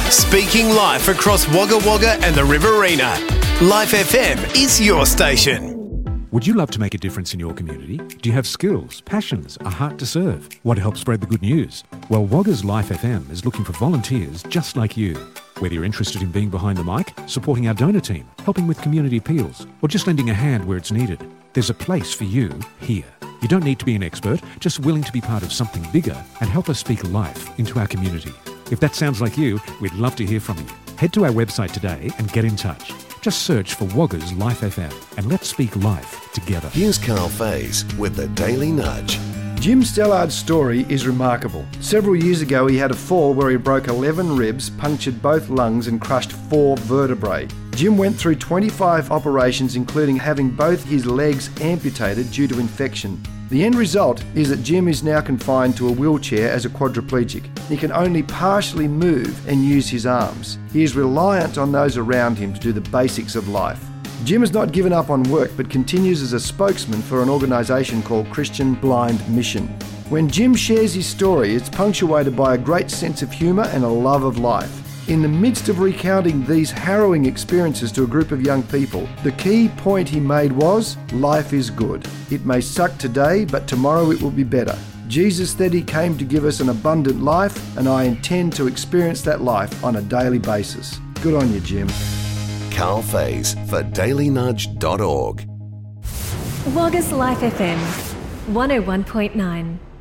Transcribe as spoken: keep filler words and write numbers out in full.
Speaking life across Wagga Wagga and the Riverina. Life F M is your station. Would you love to make a difference in your community? Do you have skills, passions, a heart to serve? Want to help spread the good news? Well, Wagga's Life F M is looking for volunteers just like you. Whether you're interested in being behind the mic, supporting our donor team, helping with community appeals, or just lending a hand where it's needed, there's a place for you here. You don't need to be an expert, just willing to be part of something bigger and help us speak life into our community. If that sounds like you, we'd love to hear from you. Head to our website today and get in touch. Just search for Wagga's Life F M and let's speak life together. Here's Carl Faze with the Daily Nudge. Jim Stellard's story is remarkable. Several years ago he had a fall where he broke eleven ribs, punctured both lungs and crushed four vertebrae. Jim went through twenty-five operations, including having both his legs amputated due to infection. The end result is that Jim is now confined to a wheelchair as a quadriplegic. He can only partially move and use his arms. He is reliant on those around him to do the basics of life. Jim has not given up on work but continues as a spokesman for an organisation called Christian Blind Mission. When Jim shares his story, it's punctuated by a great sense of humour and a love of life. In the midst of recounting these harrowing experiences to a group of young people, the key point he made was, life is good. It may suck today, but tomorrow it will be better. Jesus said he came to give us an abundant life, and I intend to experience that life on a daily basis. Good on you, Jim. Carl Faze for daily nudge dot org. Wagga's Life F M, one oh one point nine.